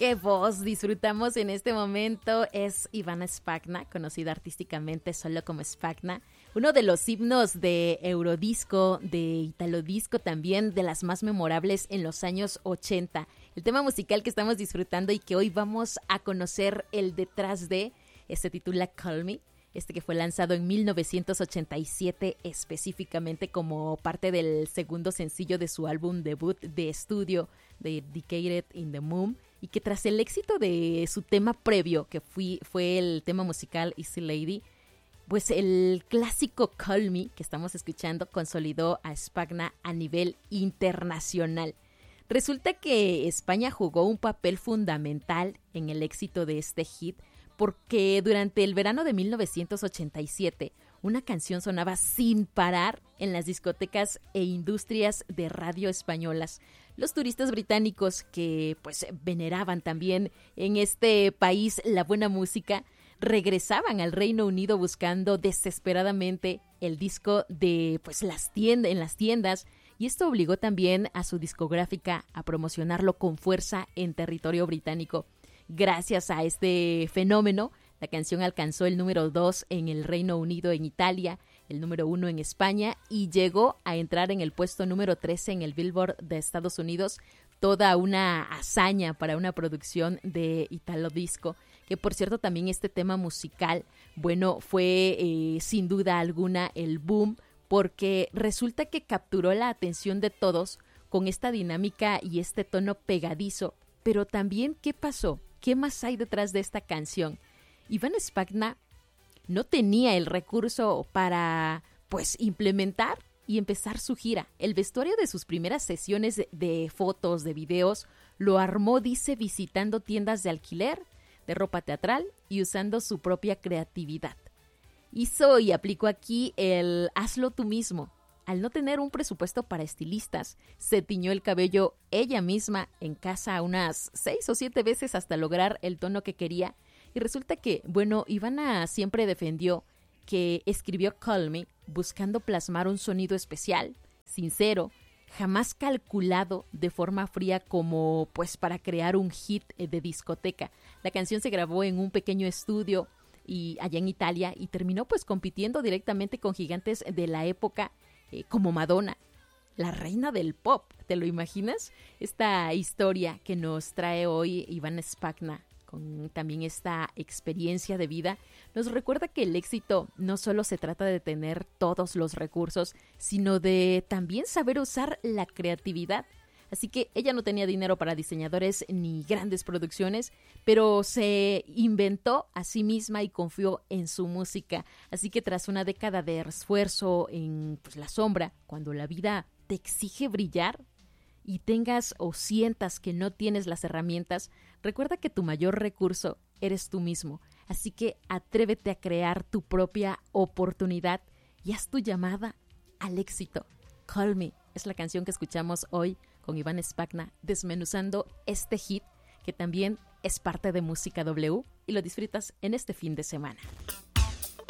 qué voz disfrutamos en este momento. Es Ivana Spagna, conocida artísticamente solo como Spagna. Uno de los himnos de Eurodisco, de Italodisco también, de las más memorables en los años 80. El tema musical que estamos disfrutando y que hoy vamos a conocer el detrás de, se titula Call Me. Que fue lanzado en 1987 específicamente como parte del segundo sencillo de su álbum debut de estudio, de Decaded in the Moon, y que tras el éxito de su tema previo, que fue el tema musical Easy Lady, pues el clásico Call Me que estamos escuchando consolidó a Spagna a nivel internacional. Resulta que España jugó un papel fundamental en el éxito de este hit, porque durante el verano de 1987 una canción sonaba sin parar en las discotecas e industrias de radio españolas. Los turistas británicos que pues veneraban también en este país la buena música regresaban al Reino Unido buscando desesperadamente el disco de pues en las tiendas, y esto obligó también a su discográfica a promocionarlo con fuerza en territorio británico. Gracias a este fenómeno, la canción alcanzó el número 2 en el Reino Unido, en Italia, el número 1 en España y llegó a entrar en el puesto número 13 en el Billboard de Estados Unidos. Toda una hazaña para una producción de Italodisco, que por cierto también este tema musical, bueno, fue sin duda alguna el boom, porque resulta que capturó la atención de todos con esta dinámica y este tono pegadizo. Pero también, ¿qué pasó? ¿Qué más hay detrás de esta canción? Ivana Spagna no tenía el recurso para, pues, implementar y empezar su gira. El vestuario de sus primeras sesiones de fotos, de videos, lo armó, dice, visitando tiendas de alquiler, de ropa teatral y usando su propia creatividad. Hizo y aplicó aquí el hazlo tú mismo. Al no tener un presupuesto para estilistas, se tiñó el cabello ella misma en casa unas 6 o 7 veces hasta lograr el tono que quería. Y resulta que, bueno, Ivana siempre defendió que escribió Call Me buscando plasmar un sonido especial, sincero, jamás calculado de forma fría como pues para crear un hit de discoteca. La canción se grabó en un pequeño estudio y allá en Italia y terminó pues compitiendo directamente con gigantes de la época, como Madonna, la reina del pop. ¿Te lo imaginas? Esta historia que nos trae hoy Ivana Spagna, con también esta experiencia de vida, nos recuerda que el éxito no solo se trata de tener todos los recursos, sino de también saber usar la creatividad. Así que ella no tenía dinero para diseñadores ni grandes producciones, pero se inventó a sí misma y confió en su música. Así que tras una década de esfuerzo en pues, la sombra, cuando la vida te exige brillar y tengas o sientas que no tienes las herramientas, recuerda que tu mayor recurso eres tú mismo. Así que atrévete a crear tu propia oportunidad y haz tu llamada al éxito. Call Me es la canción que escuchamos hoy con Ivana Spagna, desmenuzando este hit que también es parte de Música W y lo disfrutas en este fin de semana.